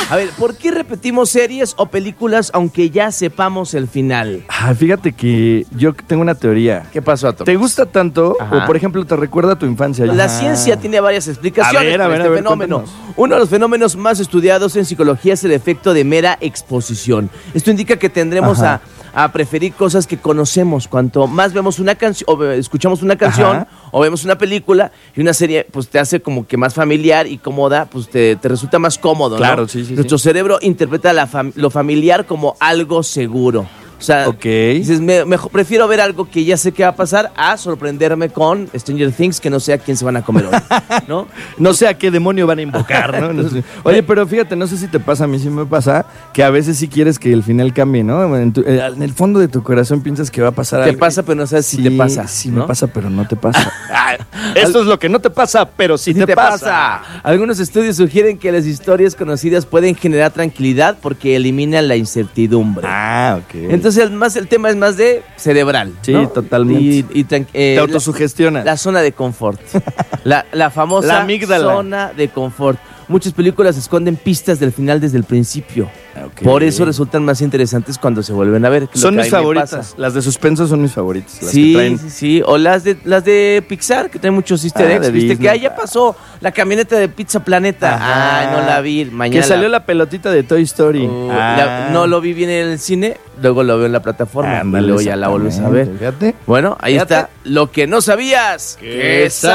A ver, ¿por qué repetimos series o películas aunque ya sepamos el final? Fíjate que yo tengo una teoría. ¿Qué pasó, Atom? ¿Te gusta tanto Ajá. o, por ejemplo, te recuerda a tu infancia? La ciencia tiene varias explicaciones A ver, este fenómeno. cuéntanos. Uno de los fenómenos más estudiados en psicología es el efecto de mera exposición. Esto indica que tendremos a preferir cosas que conocemos. Cuanto más vemos una canción, o escuchamos una canción, o vemos una película y una serie, pues te hace como que más familiar y cómoda, pues te resulta más cómodo, Claro, ¿no? sí. Nuestro cerebro interpreta lo familiar como algo seguro. O sea, dices, mejor, prefiero ver algo que ya sé que va a pasar a sorprenderme con Stranger Things, que no sé a quién se van a comer hoy, ¿no? No sé a qué demonio van a invocar, ¿no? No sé. Oye, pero fíjate, no sé si te pasa, a mí sí me pasa, que a veces sí quieres que el final cambie, ¿no? En el fondo de tu corazón piensas que va a pasar algo. Te pasa, pero no sabes si te pasa. Sí, ¿no? me pasa, pero no te pasa. Esto es lo que no te pasa, pero sí te pasa. Algunos estudios sugieren que las historias conocidas pueden generar tranquilidad porque eliminan la incertidumbre. Ok. Entonces, el tema es más de cerebral. Sí, ¿no? totalmente. Te autosugestionas. La zona de confort. La famosa La amígdala. zona de confort. Muchas películas esconden pistas del final desde el principio. Ok. Por eso resultan más interesantes cuando se vuelven a ver. Son Lo mis que a mí me favoritas. pasa. Las de suspenso son mis favoritas. Las Sí, que traen... sí. O las de Pixar, que traen muchos easter eggs. de ¿Viste? Disney. Que ya pasó la camioneta de Pizza Planeta. Ajá. Ay, no la vi. Mañana. Que salió la pelotita de Toy Story. No lo vi bien en el cine, luego lo veo en la plataforma. Ándale, y luego ya la vuelves a ver. Fíjate. Bueno, ahí Fíjate. está. Lo que no sabías. ¿Qué